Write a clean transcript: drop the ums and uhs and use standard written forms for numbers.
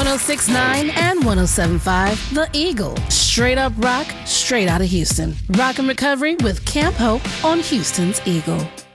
1069 and 1075 The Eagle. Straight up rock, straight out of Houston. Rock and Recovery with Camp Hope on Houston's Eagle.